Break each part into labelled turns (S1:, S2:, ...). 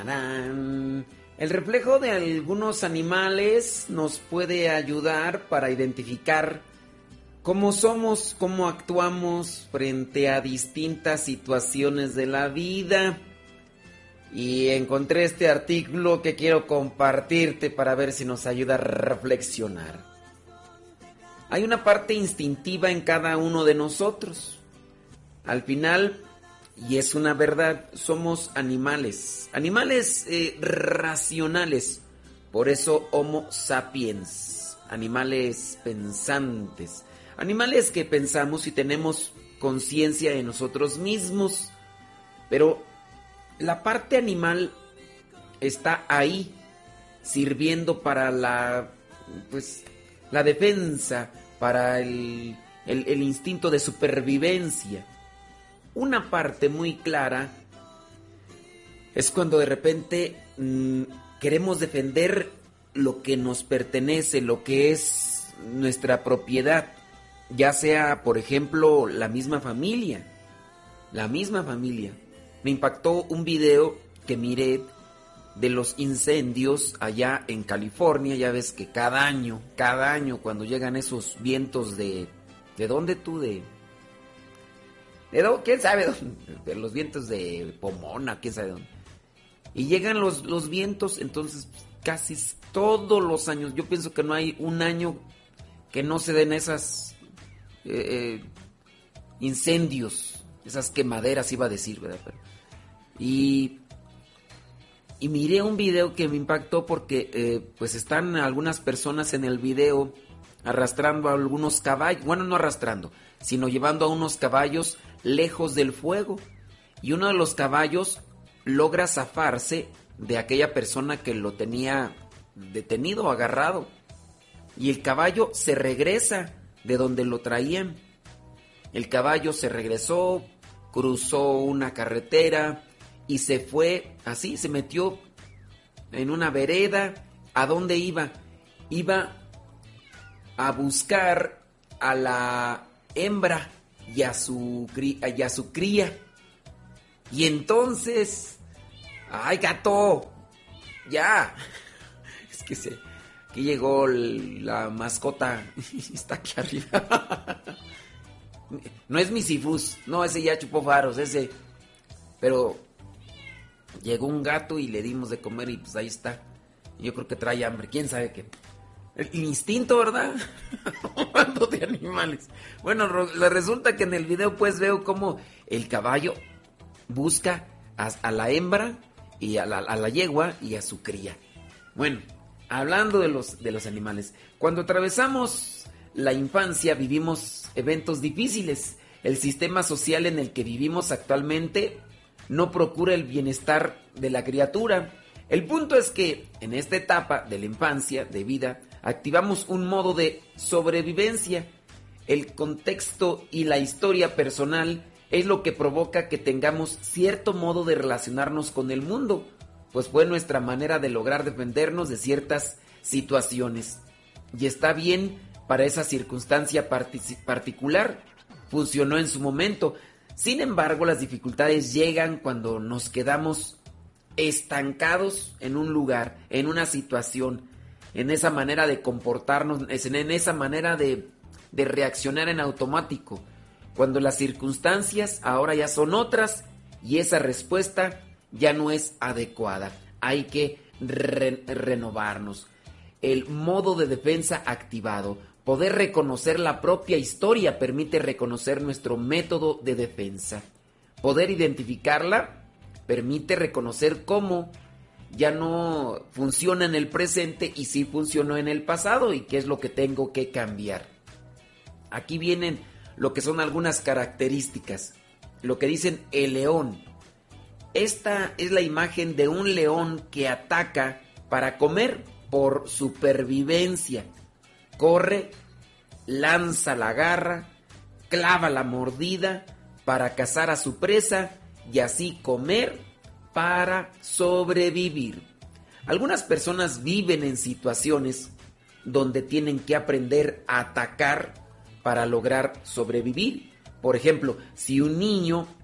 S1: Tarán. El reflejo de algunos animales nos puede ayudar para identificar cómo somos, cómo actuamos frente a distintas situaciones de la vida. Y encontré este artículo que quiero compartirte para ver si nos ayuda a reflexionar. Hay una parte instintiva en cada uno de nosotros. Al final, y es una verdad, somos animales. Animales racionales. Por eso Homo sapiens. Animales pensantes. Animales que pensamos y tenemos conciencia de nosotros mismos. Pero la parte animal está ahí, sirviendo para la defensa, para el instinto de supervivencia. Una parte muy clara es cuando de repente queremos defender lo que nos pertenece, lo que es nuestra propiedad, ya sea, por ejemplo, la misma familia. Me impactó un video que miré de los incendios allá en California. Ya ves que cada año, cuando llegan esos vientos ¿de dónde tú? ¿Quién sabe dónde? De los vientos de Pomona, quién sabe dónde. Y llegan los vientos, entonces casi todos los años, yo pienso que no hay un año que no se den esas incendios, esas quemaderas iba a decir, ¿verdad? Y miré un video que me impactó porque pues están algunas personas en el video arrastrando a algunos caballos, bueno, no arrastrando, sino llevando a unos caballos lejos del fuego. Y uno de los caballos logra zafarse de aquella persona que lo tenía detenido, agarrado. Y el caballo se regresa de donde lo traían. El caballo se regresó, cruzó una carretera y se fue así, se metió en una vereda. ¿A dónde iba? Iba a buscar a la hembra y a su cría. Y entonces, ¡ay, gato! ¡Ya! Es que aquí llegó la mascota. Está aquí arriba. No es mi Sifus. No, ese ya chupó faros, ese. Pero llegó un gato y le dimos de comer y pues ahí está. Yo creo que trae hambre. ¿Quién sabe qué? El instinto, ¿verdad? Hablando de animales. Bueno, resulta que en el video pues veo cómo el caballo busca a la hembra y a la yegua y a su cría. Bueno, hablando de los animales, cuando atravesamos la infancia vivimos eventos difíciles. El sistema social en el que vivimos actualmente no procura el bienestar de la criatura. El punto es que en esta etapa de la infancia, de vida, activamos un modo de sobrevivencia. El contexto y la historia personal es lo que provoca que tengamos cierto modo de relacionarnos con el mundo, pues fue nuestra manera de lograr defendernos de ciertas situaciones. Y está bien para esa circunstancia particular, funcionó en su momento. Sin embargo, las dificultades llegan cuando nos quedamos estancados en un lugar, en una situación, en esa manera de comportarnos, en esa manera de reaccionar en automático, cuando las circunstancias ahora ya son otras y esa respuesta ya no es adecuada. Hay que renovarnos. El modo de defensa activado. Poder reconocer la propia historia permite reconocer nuestro método de defensa. Poder identificarla permite reconocer cómo ya no funciona en el presente y sí funcionó en el pasado y qué es lo que tengo que cambiar. Aquí vienen lo que son algunas características. Lo que dicen el león. Esta es la imagen de un león que ataca para comer por supervivencia. Corre, lanza la garra, clava la mordida para cazar a su presa y así comer para sobrevivir. Algunas personas viven en situaciones donde tienen que aprender a atacar para lograr sobrevivir. Por ejemplo, si un niño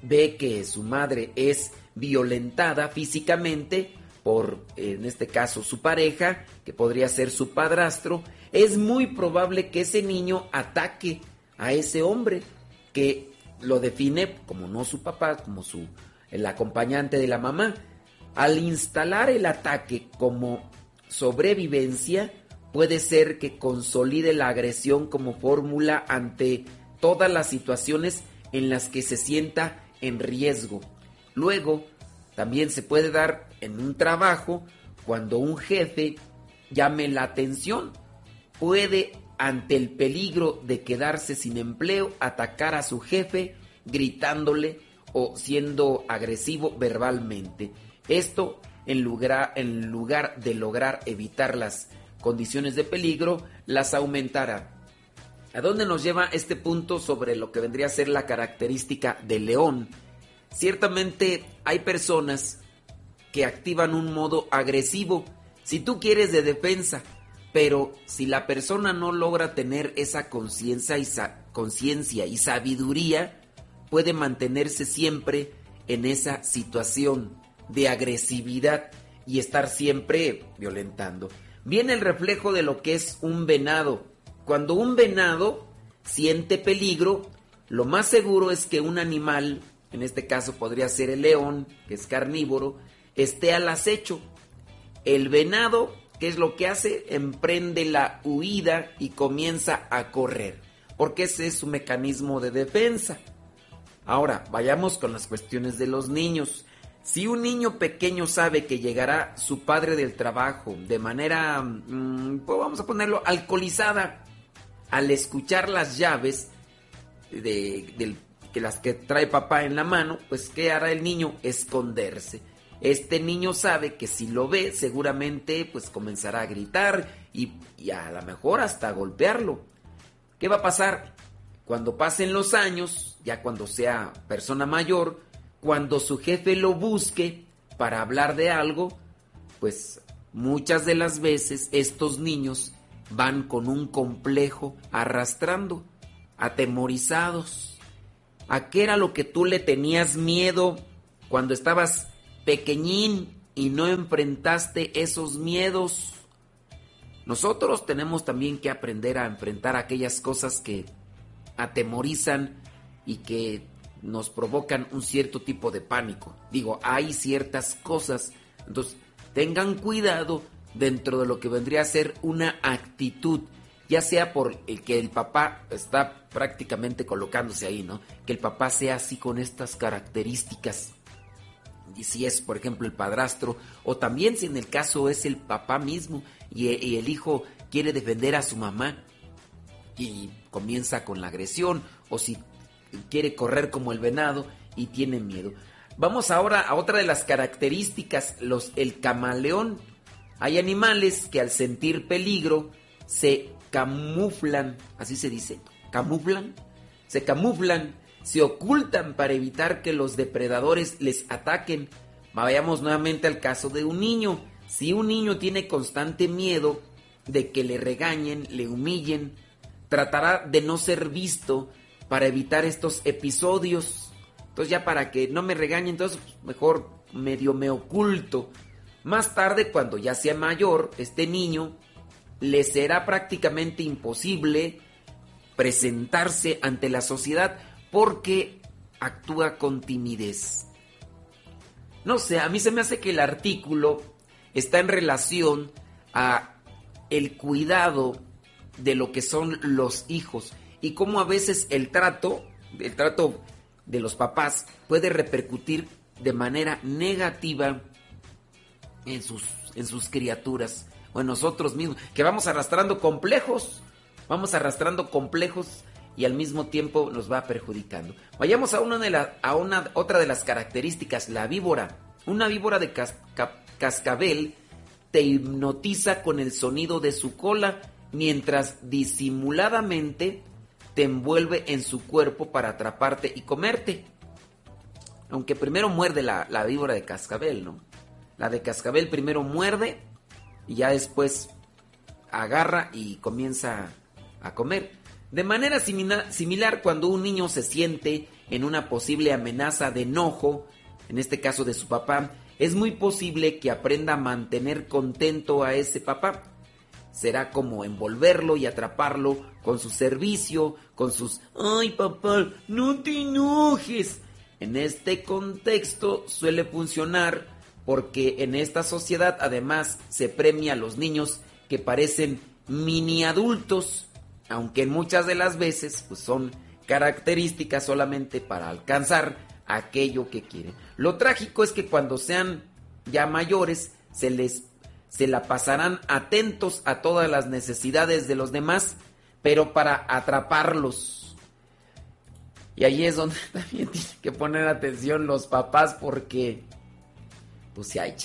S1: ve que su madre es violentada físicamente por, en este caso, su pareja, que podría ser su padrastro, es muy probable que ese niño ataque a ese hombre que lo define como no su papá, como el acompañante de la mamá. Al instalar el ataque como sobrevivencia, puede ser que consolide la agresión como fórmula ante todas las situaciones en las que se sienta en riesgo. Luego, también se puede dar en un trabajo cuando un jefe llame la atención. Puede, ante el peligro de quedarse sin empleo, atacar a su jefe gritándole o siendo agresivo verbalmente. Esto en lugar de lograr evitar las condiciones de peligro, las aumentará. ¿A dónde nos lleva este punto sobre lo que vendría a ser la característica del león? Ciertamente hay personas que activan un modo agresivo, si tú quieres, de defensa, pero si la persona no logra tener esa conciencia y sabiduría, puede mantenerse siempre en esa situación de agresividad y estar siempre violentando. Viene el reflejo de lo que es un venado. Cuando un venado siente peligro, lo más seguro es que un animal, en este caso podría ser el león, que es carnívoro, esté al acecho. El venado, ¿qué es lo que hace? Emprende la huida y comienza a correr, porque ese es su mecanismo de defensa. Ahora, vayamos con las cuestiones de los niños. Si un niño pequeño sabe que llegará su padre del trabajo de manera, pues vamos a ponerlo, alcoholizada, al escuchar las llaves que las que trae papá en la mano, pues ¿qué hará el niño? Esconderse. Este niño sabe que si lo ve, seguramente pues comenzará a gritar y a lo mejor hasta a golpearlo. ¿Qué va a pasar? Cuando pasen los años, ya cuando sea persona mayor, cuando su jefe lo busque para hablar de algo, pues muchas de las veces estos niños van con un complejo arrastrando, atemorizados. ¿A qué era lo que tú le tenías miedo cuando estabas pequeñín y no enfrentaste esos miedos? Nosotros tenemos también que aprender a enfrentar aquellas cosas que atemorizan y que nos provocan un cierto tipo de pánico. Digo, hay ciertas cosas, entonces tengan cuidado dentro de lo que vendría a ser una actitud, ya sea por el que el papá está prácticamente colocándose ahí, ¿no? Que el papá sea así con estas características. Y si es, por ejemplo, el padrastro, o también si en el caso es el papá mismo y el hijo quiere defender a su mamá y comienza con la agresión, o si quiere correr como el venado y tiene miedo. Vamos ahora a otra de las características, el camaleón. Hay animales que al sentir peligro se camuflan, así se dice, se camuflan, se ocultan para evitar que los depredadores les ataquen. Vayamos nuevamente al caso de un niño. Si un niño tiene constante miedo de que le regañen, le humillen, tratará de no ser visto para evitar estos episodios. Entonces ya para que no me regañen, entonces mejor medio me oculto. Más tarde, cuando ya sea mayor, este niño le será prácticamente imposible presentarse ante la sociedad porque actúa con timidez. No sé, a mí se me hace que el artículo está en relación a el cuidado de lo que son los hijos y cómo a veces el trato de los papás puede repercutir de manera negativa en sus criaturas o en nosotros mismos, que vamos arrastrando complejos y al mismo tiempo nos va perjudicando. Vayamos a otra de las características, la víbora. Una víbora de cascabel te hipnotiza con el sonido de su cola mientras disimuladamente te envuelve en su cuerpo para atraparte y comerte. Aunque primero muerde la víbora de cascabel, ¿no? La de cascabel primero muerde y ya después agarra y comienza a comer. De manera similar, cuando un niño se siente en una posible amenaza de enojo, en este caso de su papá, es muy posible que aprenda a mantener contento a ese papá. Será como envolverlo y atraparlo con su servicio, con sus "ay papá, no te enojes". En este contexto suele funcionar porque en esta sociedad además se premia a los niños que parecen mini adultos, aunque muchas de las veces pues, son características solamente para alcanzar aquello que quieren. Lo trágico es que cuando sean ya mayores se la pasarán atentos a todas las necesidades de los demás, pero para atraparlos. Y ahí es donde también tienen que poner atención los papás, porque pues si hay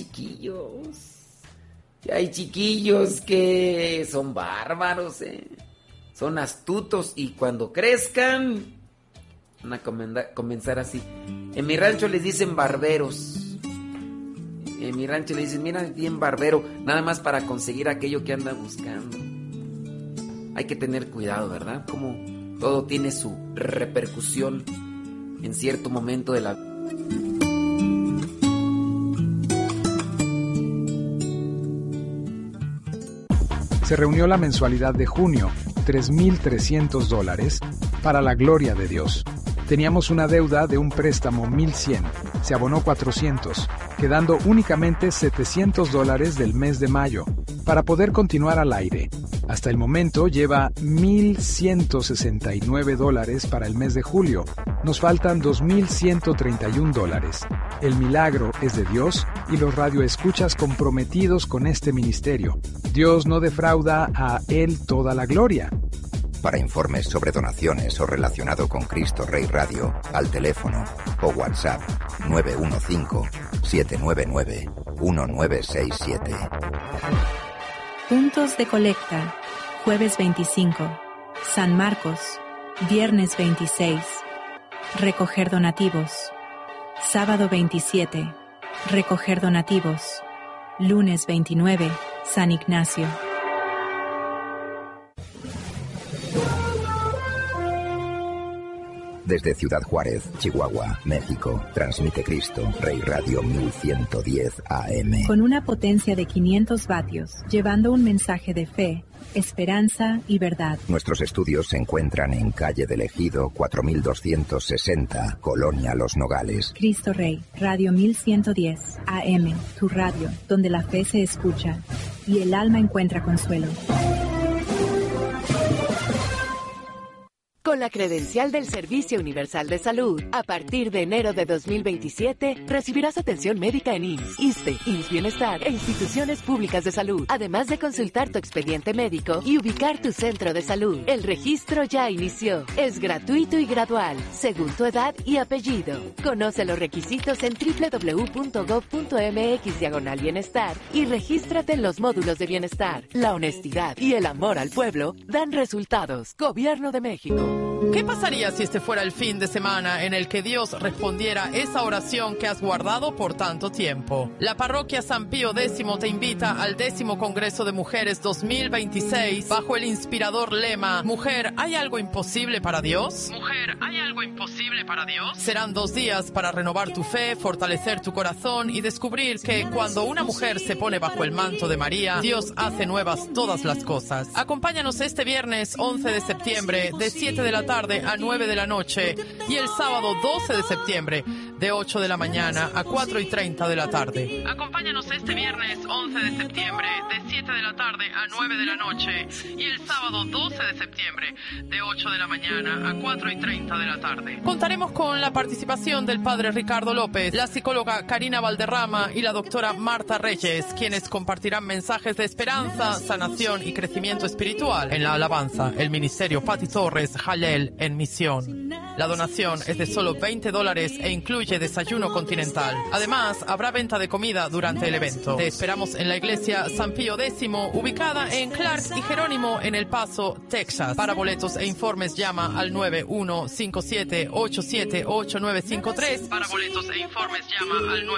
S1: chiquillos que son bárbaros, son astutos, y cuando crezcan van a comenzar así. En mi rancho les dicen barberos. En mi rancho le dicen, mira, bien barbero, nada más para conseguir aquello que anda buscando. Hay que tener cuidado, ¿verdad? Como todo tiene su repercusión en cierto momento de la vida.
S2: Se reunió la mensualidad de junio, $3,300, para la gloria de Dios. Teníamos una deuda de un préstamo $1,100, se abonó $400, quedando únicamente $700 del mes de mayo, para poder continuar al aire. Hasta el momento lleva $1,169 para el mes de julio. Nos faltan $2,131. El milagro es de Dios y los radioescuchas comprometidos con este ministerio. Dios no defrauda a Él toda la gloria.
S3: Para informes sobre donaciones o relacionado con Cristo Rey Radio, al teléfono o WhatsApp 915-799-1967.
S4: Puntos de colecta. Jueves 25. San Marcos. Viernes 26. Recoger donativos. Sábado 27. Recoger donativos. Lunes 29. San Ignacio.
S3: Desde Ciudad Juárez, Chihuahua, México, transmite Cristo Rey Radio 1110 AM.
S4: Con una potencia de 500 vatios, llevando un mensaje de fe, esperanza y verdad.
S3: Nuestros estudios se encuentran en calle del Ejido 4260, Colonia Los Nogales.
S4: Cristo Rey, Radio 1110 AM, tu radio, donde la fe se escucha y el alma encuentra consuelo.
S5: Con la credencial del Servicio Universal de Salud, a partir de enero de 2027, recibirás atención médica en IMSS, ISSSTE, IMSS Bienestar e instituciones públicas de salud, además de consultar tu expediente médico y ubicar tu centro de salud. El registro ya inició. Es gratuito y gradual, según tu edad y apellido. Conoce los requisitos en www.gov.mx/bienestar y regístrate en los módulos de bienestar. La honestidad y el amor al pueblo dan resultados. Gobierno de México.
S6: ¿Qué pasaría si este fuera el fin de semana en el que Dios respondiera esa oración que has guardado por tanto tiempo? La parroquia San Pío X te invita al 10º Congreso de Mujeres 2026 bajo el inspirador lema ¿Mujer, hay algo imposible para Dios? ¿Mujer, hay algo imposible para Dios? Serán 2 días para renovar tu fe, fortalecer tu corazón y descubrir que cuando una mujer se pone bajo el manto de María, Dios hace nuevas todas las cosas. Acompáñanos este viernes 11 de septiembre de 7 de la tarde a 9 de la noche y el sábado 12 de septiembre de 8 de la mañana a 4:30 de la tarde. Acompáñanos este viernes 11 de septiembre de 7 de la tarde a 9 de la noche y el sábado 12 de septiembre de 8 de la mañana a 4:30 de la tarde. Contaremos con la participación del padre Ricardo López, la psicóloga Karina Valderrama y la doctora Marta Reyes, quienes compartirán mensajes de esperanza, sanación y crecimiento espiritual. En la alabanza, el ministerio Pati Torres Jalel en misión. La donación es de solo $20 e incluye desayuno continental. Además, habrá venta de comida durante el evento. Te esperamos en la iglesia San Pío X, ubicada en Clark y Jerónimo en El Paso, Texas. Para boletos e informes llama al 9157878953. Para boletos e informes llama al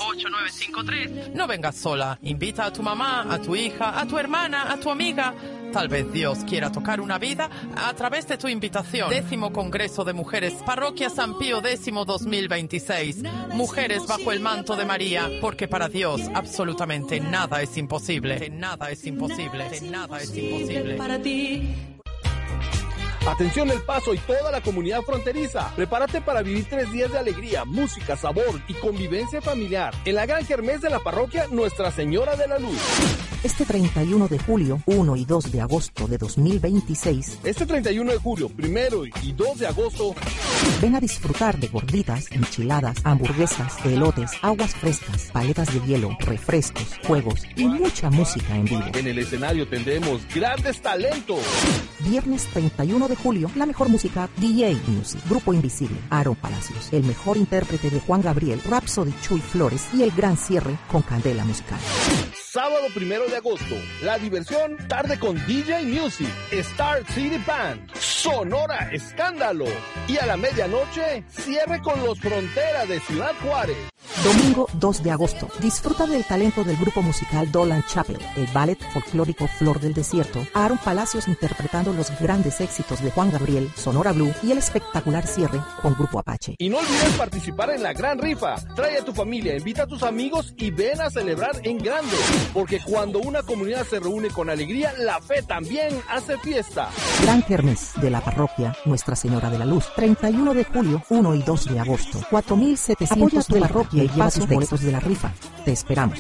S6: 9157878953. No vengas sola. Invita a tu mamá, a tu hija, a tu hermana, a tu amiga. Tal vez Dios quiera tocar una vida a través de tu invitación. 10º Congreso de Mujeres, Parroquia San Pío X 2026. Mujeres bajo el manto de María, porque para Dios absolutamente nada es imposible. Nada es imposible. Nada es imposible.
S7: Para ti.
S8: Atención El Paso y toda la comunidad fronteriza. Prepárate para vivir 3 días de alegría, música, sabor y convivencia familiar en la gran kermés de la parroquia Nuestra Señora de la Luz.
S9: Este 31 de julio, 1 y 2 de agosto de 2026.
S8: Este 31 de julio, 1 y 2 de agosto.
S9: Ven a disfrutar de gorditas, enchiladas, hamburguesas, elotes, aguas frescas, paletas de hielo, refrescos, juegos y mucha música en vivo.
S8: En el escenario tendremos grandes talentos.
S9: Viernes 31 de julio, la mejor música, DJ Music, Grupo Invisible, Aaron Palacios, el mejor intérprete de Juan Gabriel, Rhapsody Chuy Flores y el gran cierre con Candela Musical.
S8: Sábado 1 de agosto, la diversión, tarde con DJ Music, Star City Band, Sonora Escándalo y a la medianoche, cierre con los Frontera de Ciudad Juárez.
S9: Domingo 2 de agosto, disfruta del talento del grupo musical Dolan Chapel, el ballet folclórico Flor del Desierto, Aaron Palacios interpretando los grandes éxitos de Juan Gabriel, Sonora Blue y el espectacular cierre con Grupo Apache.
S8: Y no olvides participar en la gran rifa. Trae a tu familia, invita a tus amigos y ven a celebrar en grande. Porque cuando una comunidad se reúne con alegría, la fe también hace fiesta.
S9: Gran kermés de la parroquia Nuestra Señora de la Luz, 31 de julio, 1 y 2 de agosto. 4,700 de la parroquia y lleva sus boletos de la rifa. Te esperamos.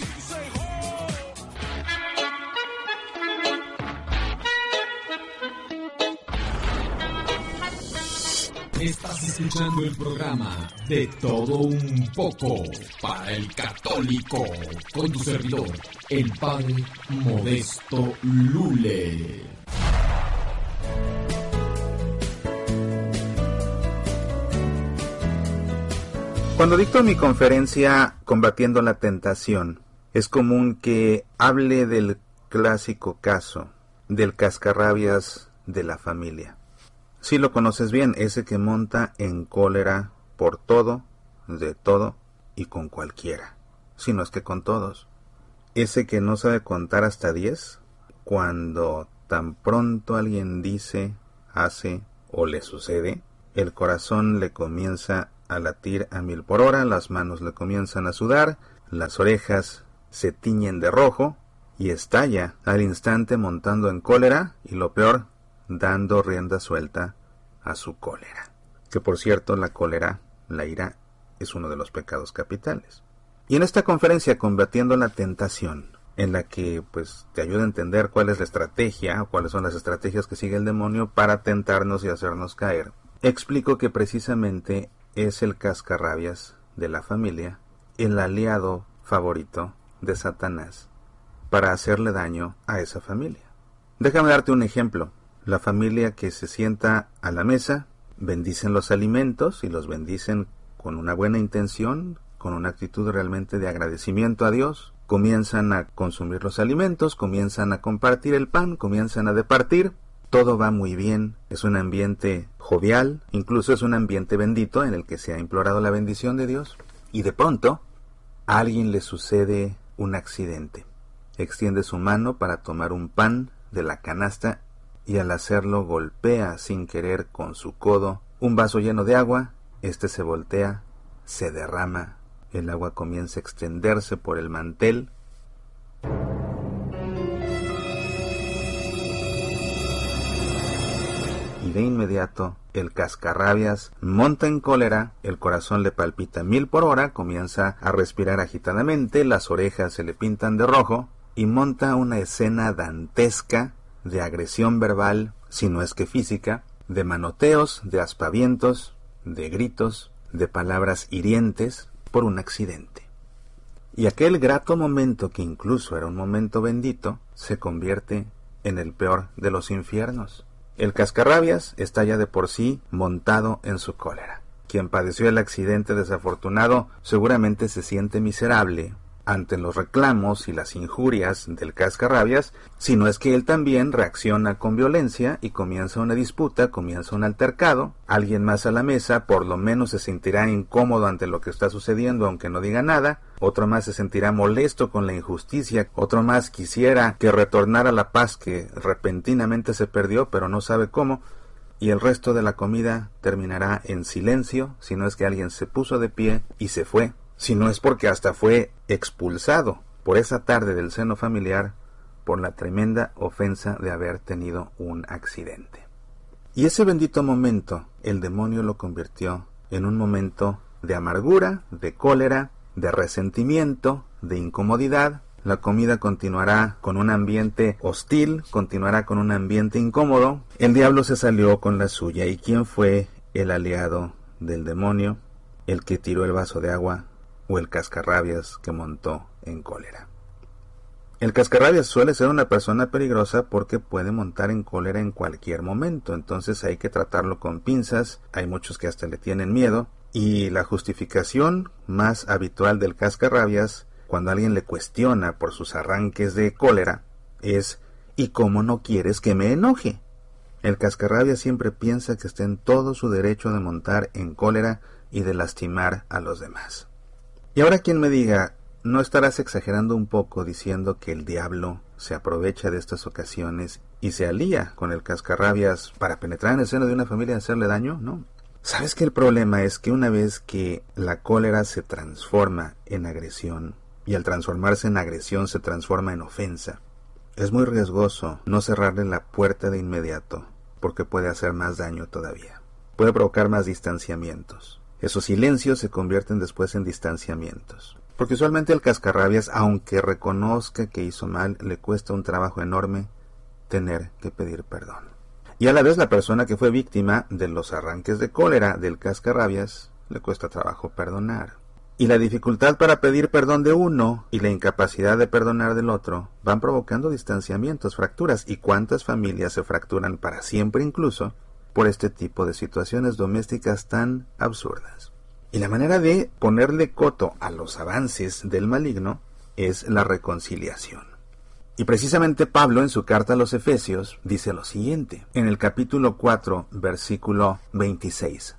S10: Estás escuchando el programa De Todo Un Poco para el Católico, con tu servidor, el Padre Modesto Lule.
S11: Cuando dicto mi conferencia Combatiendo la Tentación, es común que hable del clásico caso del cascarrabias de la familia. Si lo conoces bien, ese que monta en cólera por todo, de todo y con cualquiera, si no es que con todos. Ese que no sabe contar hasta 10, cuando tan pronto alguien dice, hace o le sucede, el corazón le comienza a latir a 1000 por hora, las manos le comienzan a sudar, las orejas se tiñen de rojo y estalla al instante montando en cólera y lo peor, dando rienda suelta a su cólera. Que por cierto, la cólera, la ira, es uno de los pecados capitales. Y en esta conferencia Combatiendo la Tentación, en la que pues te ayuda a entender cuál es la estrategia o cuáles son las estrategias que sigue el demonio para tentarnos y hacernos caer, explico que precisamente es el cascarrabias de la familia el aliado favorito de Satanás para hacerle daño a esa familia. Déjame darte un ejemplo. La familia que se sienta a la mesa, bendicen los alimentos y los bendicen con una buena intención, con una actitud realmente de agradecimiento a Dios. Comienzan a consumir los alimentos, comienzan a compartir el pan, comienzan a departir. Todo va muy bien, es un ambiente jovial, incluso es un ambiente bendito en el que se ha implorado la bendición de Dios. Y de pronto, a alguien le sucede un accidente. Extiende su mano para tomar un pan de la canasta y al hacerlo golpea sin querer con su codo un vaso lleno de agua. Este se voltea, se derrama, el agua comienza a extenderse por el mantel. Y de inmediato el cascarrabias monta en cólera, el corazón le palpita 1000 por hora, comienza a respirar agitadamente, las orejas se le pintan de rojo y monta una escena dantesca de agresión verbal, si no es que física, de manoteos, de aspavientos, de gritos, de palabras hirientes por un accidente. Y aquel grato momento, que incluso era un momento bendito, se convierte en el peor de los infiernos. El cascarrabias está ya de por sí montado en su cólera. Quien padeció el accidente desafortunado seguramente se siente miserable, ante los reclamos y las injurias del cascarrabias, sino es que él también reacciona con violencia y comienza una disputa, comienza un altercado. Alguien más a la mesa por lo menos se sentirá incómodo ante lo que está sucediendo aunque no diga nada, otro más se sentirá molesto con la injusticia, otro más quisiera que retornara la paz que repentinamente se perdió pero no sabe cómo, y el resto de la comida terminará en silencio, si no es que alguien se puso de pie y se fue. Si no es porque hasta fue expulsado por esa tarde del seno familiar por la tremenda ofensa de haber tenido un accidente. Y ese bendito momento, el demonio lo convirtió en un momento de amargura, de cólera, de resentimiento, de incomodidad. La comida continuará con un ambiente hostil, continuará con un ambiente incómodo. El diablo se salió con la suya. ¿Y quién fue el aliado del demonio? El que tiró el vaso de agua o el cascarrabias que montó en cólera. El cascarrabias suele ser una persona peligrosa porque puede montar en cólera en cualquier momento, entonces hay que tratarlo con pinzas, hay muchos que hasta le tienen miedo, y la justificación más habitual del cascarrabias, cuando alguien le cuestiona por sus arranques de cólera, es ¿y cómo no quieres que me enoje? El cascarrabias siempre piensa que está en todo su derecho de montar en cólera y de lastimar a los demás. Y ahora quien me diga, ¿no estarás exagerando un poco diciendo que el diablo se aprovecha de estas ocasiones y se alía con el cascarrabias para penetrar en el seno de una familia y hacerle daño? No. ¿Sabes que el problema es que una vez que la cólera se transforma en agresión, y al transformarse en agresión se transforma en ofensa, es muy riesgoso no cerrarle la puerta de inmediato, porque puede hacer más daño todavía. Puede provocar más distanciamientos. Esos silencios se convierten después en distanciamientos. Porque usualmente el cascarrabias, aunque reconozca que hizo mal, le cuesta un trabajo enorme tener que pedir perdón. Y a la vez la persona que fue víctima de los arranques de cólera del cascarrabias, le cuesta trabajo perdonar. Y la dificultad para pedir perdón de uno y la incapacidad de perdonar del otro van provocando distanciamientos, fracturas. ¿Y cuántas familias se fracturan para siempre incluso por este tipo de situaciones domésticas tan absurdas? Y la manera de ponerle coto a los avances del maligno es la reconciliación. Y precisamente Pablo en su carta a los Efesios dice lo siguiente, en el capítulo 4, versículo 26.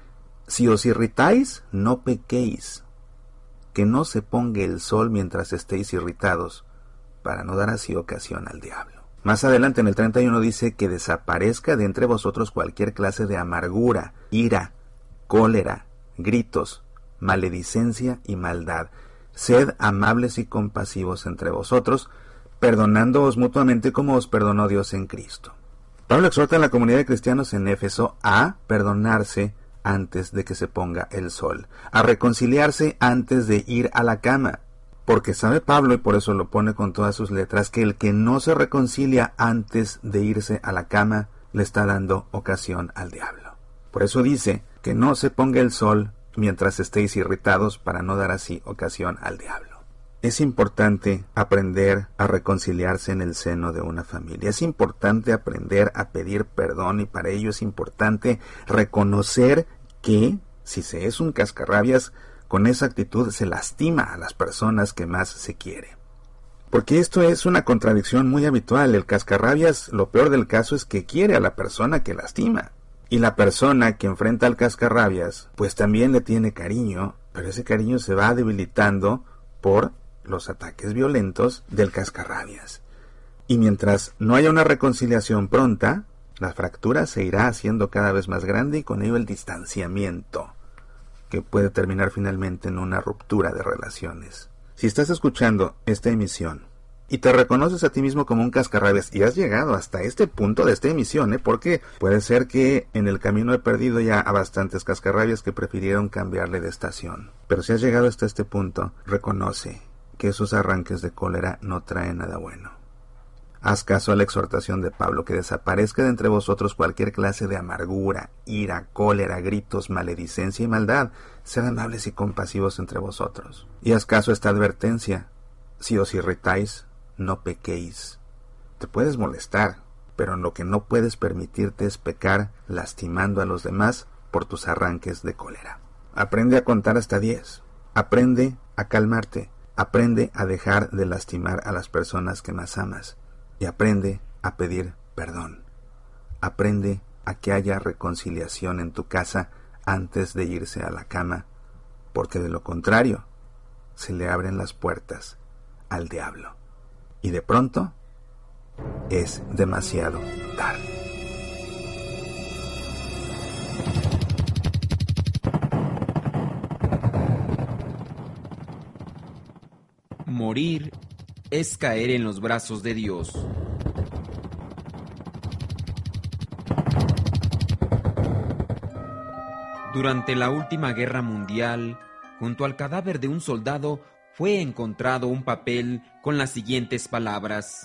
S11: Si os irritáis, no pequéis, que no se ponga el sol mientras estéis irritados, para no dar así ocasión al diablo. Más adelante en el 31 dice que desaparezca de entre vosotros cualquier clase de amargura, ira, cólera, gritos, maledicencia y maldad. Sed amables y compasivos entre vosotros, perdonándoos mutuamente como os perdonó Dios en Cristo. Pablo exhorta a la comunidad de cristianos en Éfeso a perdonarse antes de que se ponga el sol, a reconciliarse antes de ir a la cama, porque sabe Pablo, y por eso lo pone con todas sus letras, que el que no se reconcilia antes de irse a la cama le está dando ocasión al diablo. Por eso dice que no se ponga el sol mientras estéis irritados para no dar así ocasión al diablo. Es importante aprender a reconciliarse en el seno de una familia. Es importante aprender a pedir perdón y para ello es importante reconocer que si se es un cascarrabias, con esa actitud se lastima a las personas que más se quiere. Porque esto es una contradicción muy habitual. El cascarrabias, lo peor del caso es que quiere a la persona que lastima. Y la persona que enfrenta al cascarrabias, pues también le tiene cariño, pero ese cariño se va debilitando por los ataques violentos del cascarrabias. Y mientras no haya una reconciliación pronta, la fractura se irá haciendo cada vez más grande y con ello el distanciamiento, que puede terminar finalmente en una ruptura de relaciones. Si estás escuchando esta emisión y te reconoces a ti mismo como un cascarrabias y has llegado hasta este punto de esta emisión, porque puede ser que en el camino he perdido ya a bastantes cascarrabias que prefirieron cambiarle de estación. Pero si has llegado hasta este punto, reconoce que esos arranques de cólera no traen nada bueno. Haz caso a la exhortación de Pablo, que desaparezca de entre vosotros cualquier clase de amargura, ira, cólera, gritos, maledicencia y maldad. Sed amables y compasivos entre vosotros. Y haz caso a esta advertencia. Si os irritáis, no pequéis. Te puedes molestar, pero lo que no puedes permitirte es pecar lastimando a los demás por tus arranques de cólera. Aprende a contar hasta 10. Aprende a calmarte. Aprende a dejar de lastimar a las personas que más amas y aprende a pedir perdón. Aprende a que haya reconciliación en tu casa antes de irse a la cama, porque de lo contrario se le abren las puertas al diablo y de pronto es demasiado tarde.
S1: Morir es caer en los brazos de Dios. Durante la última guerra mundial, junto al cadáver de un soldado, fue encontrado un papel con las siguientes palabras: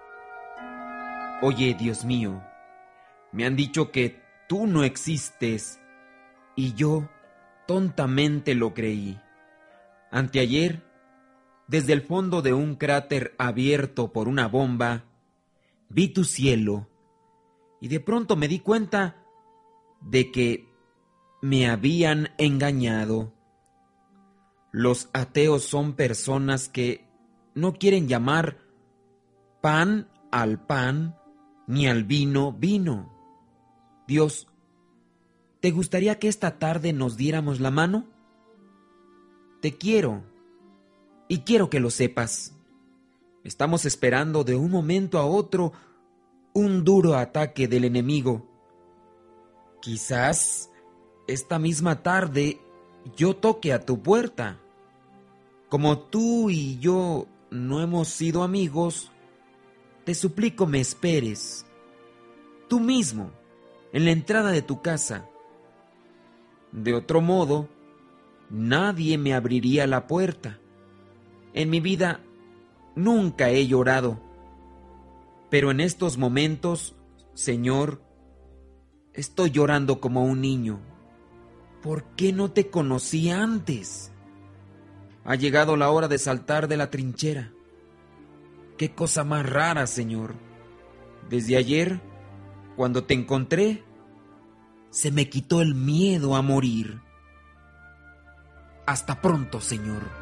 S1: Oye, Dios mío, me han dicho que tú no existes, y yo tontamente lo creí. Anteayer, desde el fondo de un cráter abierto por una bomba, vi tu cielo, y de pronto me di cuenta de que me habían engañado. Los ateos son personas que no quieren llamar pan al pan, ni al vino vino. Dios, ¿te gustaría que esta tarde nos diéramos la mano? Te quiero, y quiero que lo sepas. Estamos esperando de un momento a otro un duro ataque del enemigo. Quizás esta misma tarde yo toque a tu puerta. Como tú y yo no hemos sido amigos, te suplico me esperes, tú mismo, en la entrada de tu casa. De otro modo, nadie me abriría la puerta. En mi vida nunca he llorado, pero en estos momentos, Señor, estoy llorando como un niño. ¿Por qué no te conocí antes? Ha llegado la hora de saltar de la trinchera. Qué cosa más rara, Señor. Desde ayer, cuando te encontré, se me quitó el miedo a morir. Hasta pronto, Señor.